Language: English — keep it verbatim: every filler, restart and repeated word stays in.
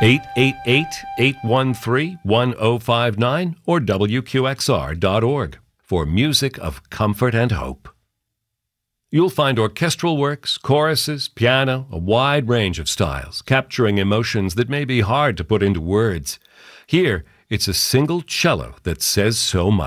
eight eight eight, eight one three, one zero five nine or W Q X R dot org for music of comfort and hope. You'll find orchestral works, choruses, piano, a wide range of styles, capturing emotions that may be hard to put into words. Here, it's a single cello that says so much.